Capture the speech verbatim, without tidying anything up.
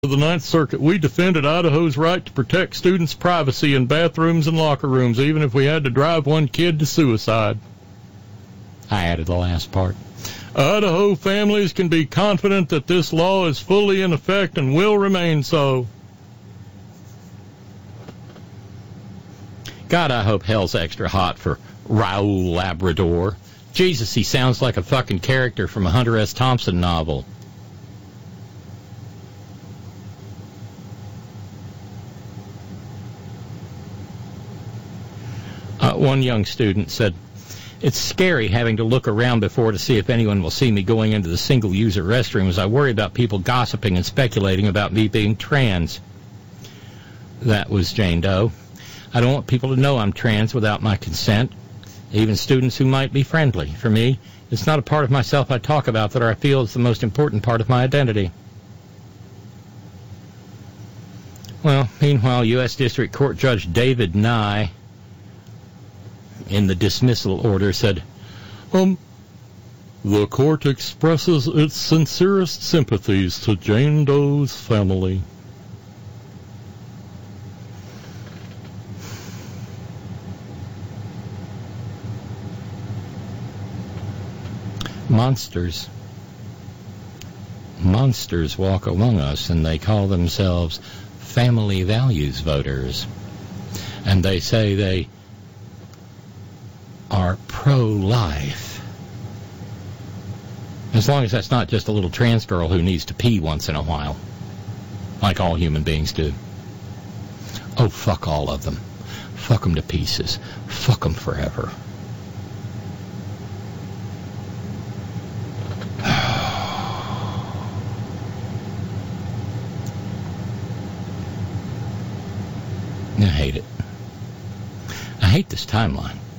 of the Ninth Circuit, we defended Idaho's right to protect students' privacy in bathrooms and locker rooms, even if we had to drive one kid to suicide. I added the last part. Idaho families can be confident that this law is fully in effect and will remain so. God, I hope hell's extra hot for Raoul Labrador. Jesus, he sounds like a fucking character from a Hunter S. Thompson novel. Uh, one young student said, "It's scary having to look around before to see if anyone will see me going into the single-user restrooms. I worry about people gossiping and speculating about me being trans." That was Jane Doe. I don't want people to know I'm trans without my consent, even students who might be friendly. For me, it's not a part of myself I talk about that I feel is the most important part of my identity. Well, meanwhile, U S District Court Judge David Nye, in the dismissal order, said, Um, the court expresses its sincerest sympathies to Jane Doe's family. Monsters. Monsters walk among us, and they call themselves family values voters. And they say they are pro-life. As long as that's not just a little trans girl who needs to pee once in a while, like all human beings do. Oh, fuck all of them. Fuck them to pieces. Fuck them forever. I hate it. I hate this timeline.